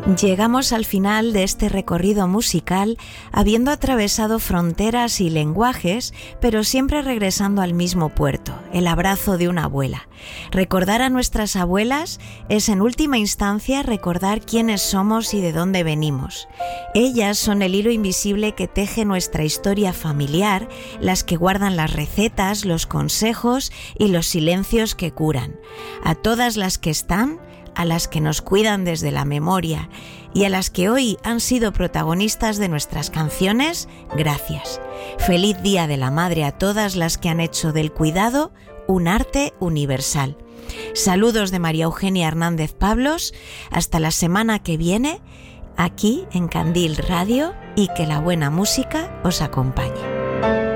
Llegamos al final de este recorrido musical habiendo atravesado fronteras y lenguajes, pero siempre regresando al mismo puerto, el abrazo de una abuela. Recordar a nuestras abuelas es en última instancia recordar quiénes somos y de dónde venimos. Ellas son el hilo invisible que teje nuestra historia familiar, las que guardan las recetas, los consejos y los silencios que curan. A todas las que están, a las que nos cuidan desde la memoria y a las que hoy han sido protagonistas de nuestras canciones, gracias. Feliz Día de la Madre a todas las que han hecho del cuidado un arte universal. Saludos de María Eugenia Hernández Pablos, hasta la semana que viene, aquí en Candil Radio, y que la buena música os acompañe.